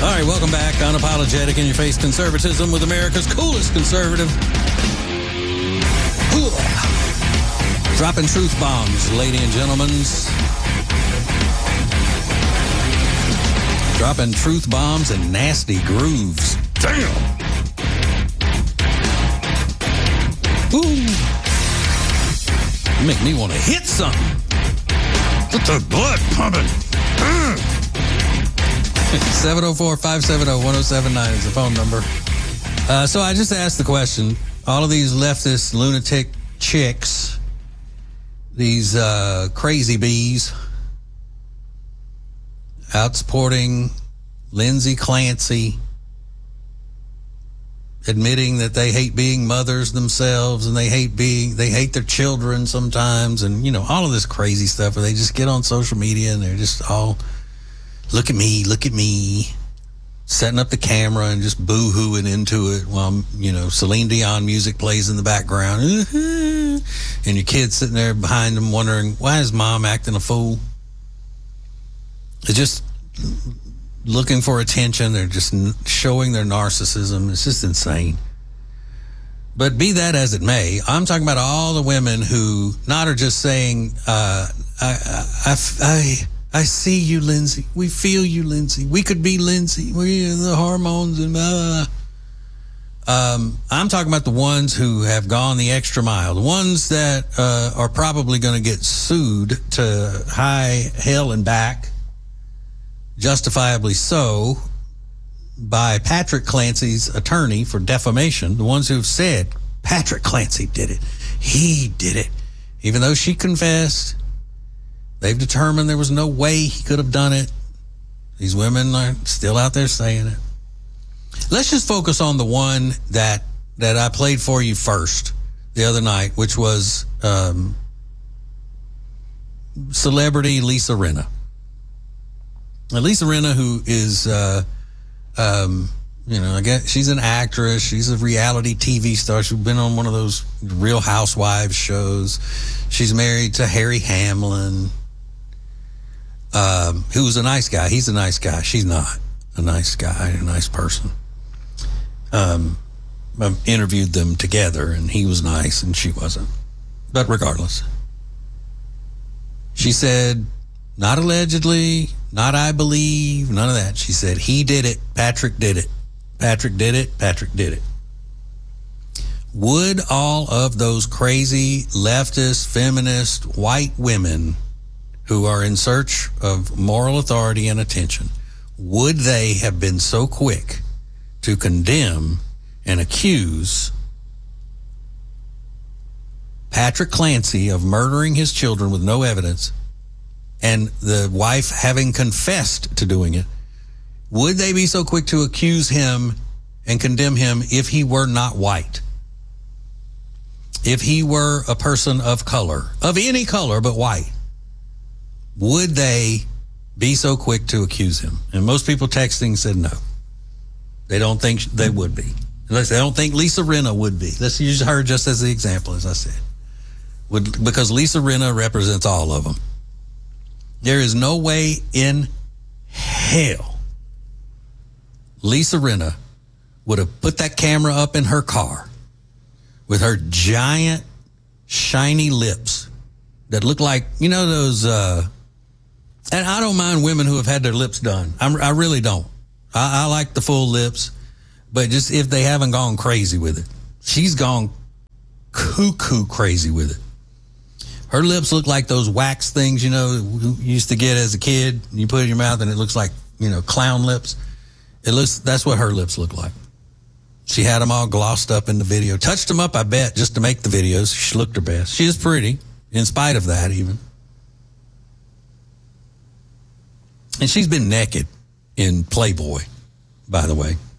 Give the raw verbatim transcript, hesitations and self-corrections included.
All right, welcome back. Unapologetic in your face conservatism with America's coolest conservative. Dropping truth bombs, ladies and gentlemen. Dropping truth bombs and nasty grooves. Damn. Ooh. You make me want to hit something. Get the blood pumping. seven oh four, five seven oh, one oh seven nine is the phone number. Uh, so I just asked the question. All of these leftist lunatic chicks, these uh, crazy bees, out supporting Lindsay Clancy, admitting that they hate being mothers themselves and they hate being, they hate their children sometimes, and, you know, all of this crazy stuff where they just get on social media and they're just all, look at me, look at me, setting up the camera and just boo-hooing into it while, you know, Celine Dion music plays in the background. And your kid's sitting there behind them wondering, why is mom acting a fool? They're just looking for attention. They're just showing their narcissism. It's just insane. But be that as it may, I'm talking about all the women who not are just saying, uh, I, I, I, I see you, Lindsay. We feel you, Lindsay. We could be Lindsay. We're the hormones and blah, blah, blah. Um, I'm talking about the ones who have gone the extra mile, the ones that uh, are probably going to get sued to high hell and back, justifiably so, by Patrick Clancy's attorney for defamation, the ones who've said, Patrick Clancy did it. He did it. Even though she confessed, they've determined there was no way he could have done it. These women are still out there saying it. Let's just focus on the one that that I played for you first the other night, which was um, celebrity Lisa Rinna. Now, Lisa Rinna, who is, uh, um, you know, I guess she's an actress. She's a reality T V star. She's been on one of those Real Housewives shows. She's married to Harry Hamlin, um, who's a nice guy. He's a nice guy. She's not a nice guy, a nice person. Um, I interviewed them together, and he was nice, and she wasn't. But regardless, she said, not allegedly, not I believe, none of that. She said, he did it. Patrick did it. Patrick did it. Patrick did it. Would all of those crazy leftist, feminist, white women who are in search of moral authority and attention, would they have been so quick to condemn and accuse Patrick Clancy of murdering his children with no evidence, and the wife having confessed to doing it? Would they be so quick to accuse him and condemn him if he were not white? If he were a person of color, of any color but white, would they be so quick to accuse him? And most people texting said no. They don't think they would be. Unless they don't think Lisa Rinna would be. Let's use her just as the example, as I said. Would, because Lisa Rinna represents all of them. There is no way in hell Lisa Rinna would have put that camera up in her car with her giant, shiny lips that look like, you know, those, uh, and I don't mind women who have had their lips done. I'm, I really don't. I, I like the full lips, but just if they haven't gone crazy with it. She's gone cuckoo crazy with it. Her lips look like those wax things, you know, you used to get as a kid. You put it in your mouth and it looks like, you know, clown lips. It looks, that's what her lips look like. She had them all glossed up in the video. Touched them up, I bet, just to make the videos. She looked her best. She is pretty, in spite of that even. And she's been naked in Playboy, by the way.